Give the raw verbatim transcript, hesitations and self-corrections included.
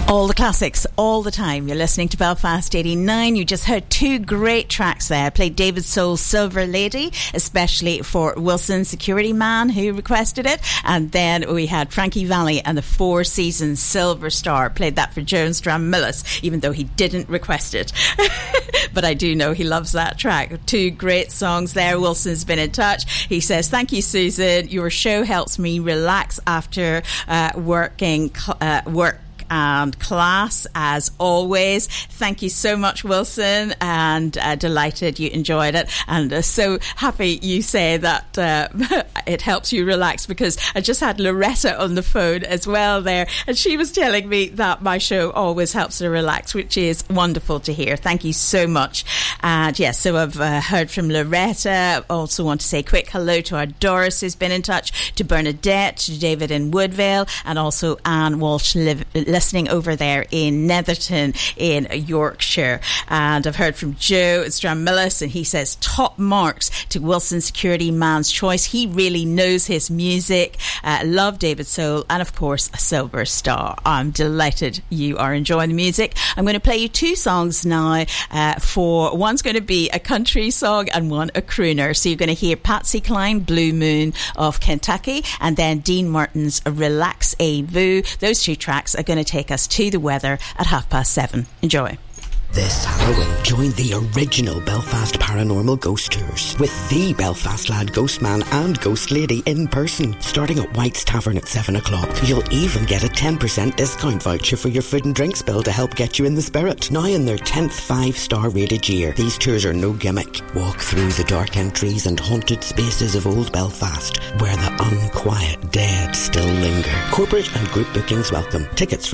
All the classics, all the time. You're listening to Belfast eighty-nine. You just heard two great tracks there. I played David Soul's Silver Lady, especially for Wilson Security Man, who requested it. And then we had Frankie Valli and the Four Seasons Silver Star. Played that for Joan Stramillis, even though he didn't request it. But I do know he loves that track. Two great songs there. Wilson's been in touch. He says, thank you, Susan. Your show helps me relax after uh, working uh, work. and class, as always. Thank you so much, Wilson, and uh, delighted you enjoyed it, and uh, so happy you say that uh, it helps you relax, because I just had Loretta on the phone as well there, and she was telling me that my show always helps her relax, which is wonderful to hear. Thank you so much. And yes, so I've uh, heard from Loretta. I also want to say a quick hello to our Doris, who's been in touch, to Bernadette, to David in Woodvale, and also Anne Walsh live listening over there in Netherton in Yorkshire. And I've heard from Joe at Stramillis, and he says top marks to Wilson Security Man's choice. He really knows his music. Uh, love David Soul, and of course a Silver Star. I'm delighted you are enjoying the music. I'm going to play you two songs now. Uh, for one's going to be a country song and one a crooner. So you're going to hear Patsy Cline, Blue Moon of Kentucky, and then Dean Martin's Relax A Vu. Those two tracks are going to take us to the weather at half past seven. Enjoy. This Halloween, join the original Belfast Paranormal Ghost Tours with the Belfast Lad Ghost Man and Ghost Lady in person, starting at White's Tavern at seven o'clock. You'll even get a ten percent discount voucher for your food and drinks bill to help get you in the spirit. Now in their tenth five-star rated year, these tours are no gimmick. Walk through the dark entries and haunted spaces of old Belfast, where the unquiet dead still linger. Corporate and group bookings welcome. Tickets